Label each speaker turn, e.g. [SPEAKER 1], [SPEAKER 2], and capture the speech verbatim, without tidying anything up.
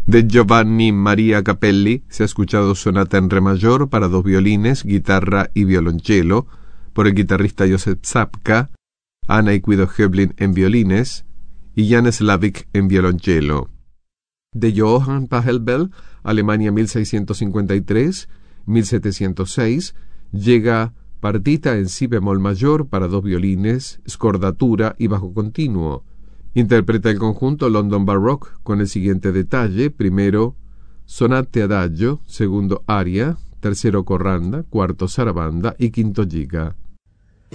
[SPEAKER 1] De Giovanni Maria Capelli se ha escuchado Sonata en Re mayor para dos violines, guitarra y violonchelo, por el guitarrista Josef Zapka, Anna y Guido Höblin en violines y Jan Slavik en violonchelo. De Johann Pachelbel, Alemania mil seiscientos cincuenta y tres a mil setecientos seis, llega Partita en si bemol mayor para dos violines, scordatura y bajo continuo. Interpreta el conjunto London Baroque con el siguiente detalle: primero, sonate adagio, segundo aria, tercero corranda, cuarto sarabanda y quinto giga.